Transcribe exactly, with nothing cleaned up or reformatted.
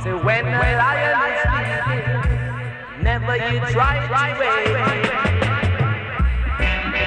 So when the lion is sleeping, never you try to wake.